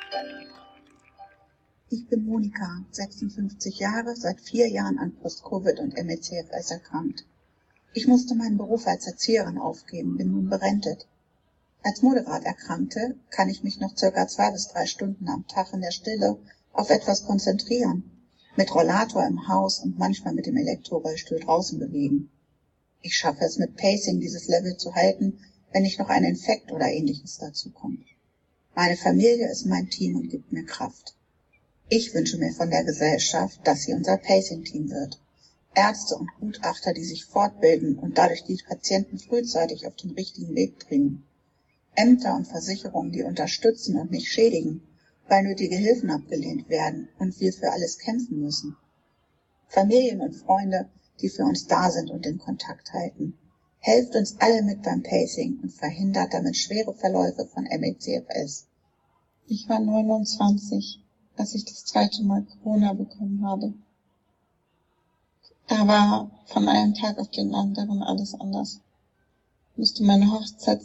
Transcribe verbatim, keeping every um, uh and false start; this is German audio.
Ich bin Monika, sechsundfünfzig Jahre, seit vier Jahren an Post-Covid und M E C F S erkrankt. Ich musste meinen Beruf als Erzieherin aufgeben, bin nun berentet. Als moderat Erkrankte kann ich mich noch circa zwei bis drei Stunden am Tag in der Stille auf etwas konzentrieren, mit Rollator im Haus und manchmal mit dem Elektrorollstuhl draußen bewegen. Ich schaffe es mit Pacing, dieses Level zu halten, wenn nicht noch ein Infekt oder Ähnliches dazukommt. Meine Familie ist mein Team und gibt mir Kraft. Ich wünsche mir von der Gesellschaft, dass sie unser Pacing-Team wird. Ärzte und Gutachter, die sich fortbilden und dadurch die Patienten frühzeitig auf den richtigen Weg bringen. Ämter und Versicherungen, die unterstützen und nicht schädigen, weil nötige Hilfen abgelehnt werden und wir für alles kämpfen müssen. Familien und Freunde, die für uns da sind und den Kontakt halten. Helft uns alle mit beim Pacing und verhindert damit schwere Verläufe von M E C F S. Ich war neunundzwanzig, als ich das zweite Mal Corona bekommen habe. Da war von einem Tag auf den anderen alles anders. Ich musste meine Hochzeit